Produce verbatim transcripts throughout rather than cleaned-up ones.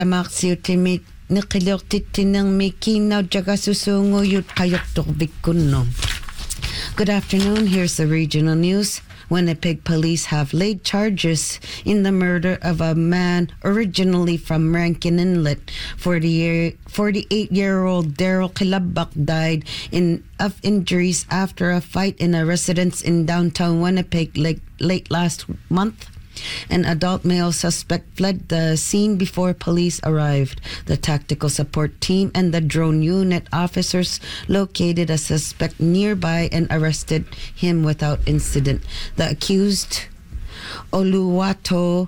Amaksiutimit niqiliortittinang mikinaw jagasusunguyut qayoktorbikkunno. Good afternoon. Here's the regional news. Winnipeg police have laid charges in the murder of a man originally from Rankin Inlet. forty-eight-year-old Daryl Kilabak died in, of injuries after a fight in a residence in downtown Winnipeg late, late last month. An adult male suspect fled the scene before police arrived. The tactical support team and the drone unit officers located a suspect nearby and arrested him without incident. The accused, Oluwato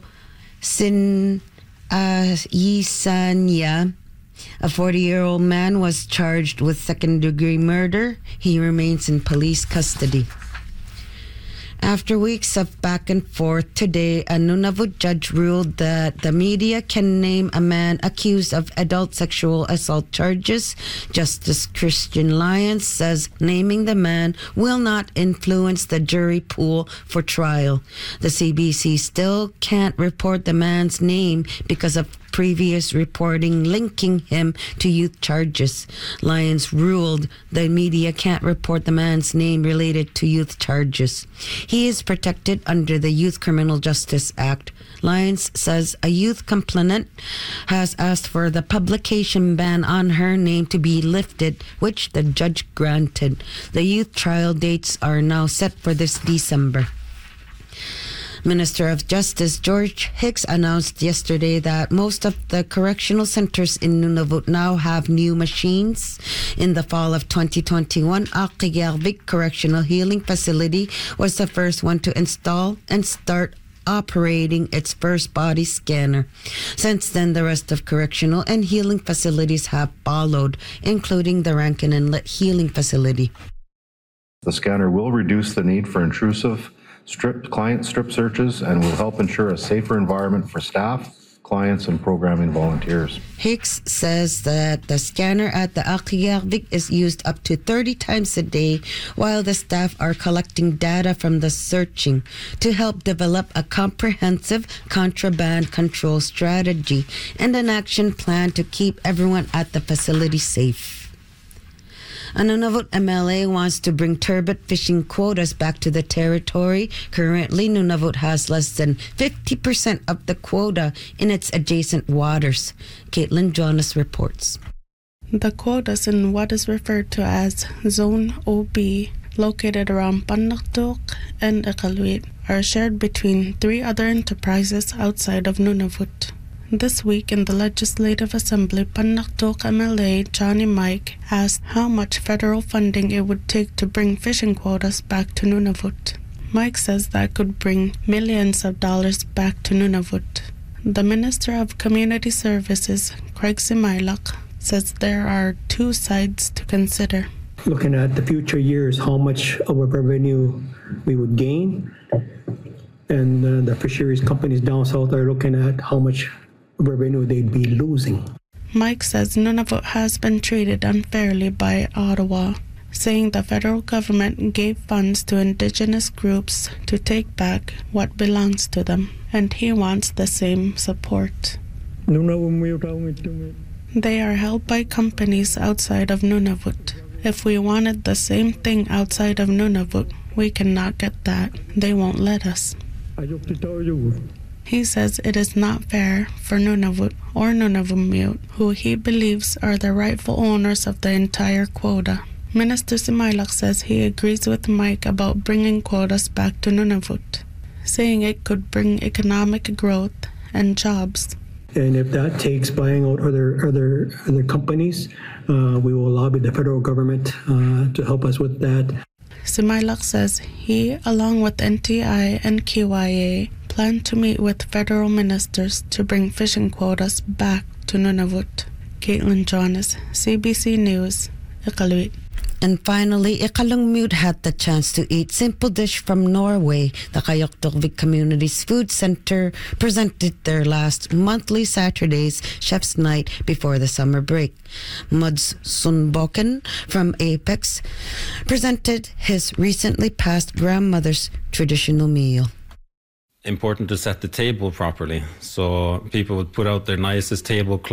Sinayisanya, a forty-year-old man, was charged with second-degree murder. He remains in police custody. After weeks of back and forth, today a Nunavut judge ruled that the media can name a man accused of adult sexual assault charges. Justice Christian Lyons says naming the man will not influence the jury pool for trial. The C B C still can't report the man's name because of previous reporting linking him to youth charges. Lyons ruled the media can't report the man's name related to youth charges. He is protected under the Youth Criminal Justice Act. Lyons says a youth complainant has asked for the publication ban on her name to be lifted, which the judge granted. The youth trial dates are now set for this December. Minister of Justice George Hicks announced yesterday that most of the correctional centers in Nunavut now have new machines. In the fall of twenty twenty-one, Aqiyarvik Correctional Healing Facility was the first one to install and start operating its first body scanner. Since then, the rest of correctional and healing facilities have followed, including the Rankin Inlet Healing Facility. The scanner will reduce the need for intrusive strip client strip searches and will help ensure a safer environment for staff, clients, and programming volunteers. Hicks says that the scanner at the Aqiyarvik is used up to thirty times a day while the staff are collecting data from the searching to help develop a comprehensive contraband control strategy and an action plan to keep everyone at the facility safe. A Nunavut M L A wants to bring turbot fishing quotas back to the territory. Currently, Nunavut has less than fifty percent of the quota in its adjacent waters. Caitlin Jonas reports. The quotas in what is referred to as Zone O B, located around Panaktuk and Iqaluit, are shared between three other enterprises outside of Nunavut. This week in the Legislative Assembly, Panaktuk M L A Johnny Mike asked how much federal funding it would take to bring fishing quotas back to Nunavut. Mike says that could bring millions of dollars back to Nunavut. The Minister of Community Services, Craig Simailak, says there are two sides to consider. Looking at the future years, how much of a revenue we would gain, and uh, the fisheries companies down south are looking at how much revenue they'd be losing. Mike says Nunavut has been treated unfairly by Ottawa, saying the federal government gave funds to Indigenous groups to take back what belongs to them, and he wants the same support. They are held by companies outside of Nunavut. If we wanted the same thing outside of Nunavut, we cannot get that. They won't let us. He says it is not fair for Nunavut or Nunavummiut, who he believes are the rightful owners of the entire quota. Minister Simailak says he agrees with Mike about bringing quotas back to Nunavut, saying it could bring economic growth and jobs. And if that takes buying out other other other companies, uh, we will lobby the federal government uh, to help us with that. Simailak says he, along with N T I and Q Y A, plan to meet with federal ministers to bring fishing quotas back to Nunavut. Caitlin Jonas, C B C News, Iqaluit. And finally, Iqaluit had the chance to eat simple dish from Norway. The Qayoktorvik Community's Food Center presented their last monthly Saturday's Chef's Night before the summer break. Muds Sundboken from Apex presented his recently passed grandmother's traditional meal. important to set the table properly. So people would put out their nicest tablecloth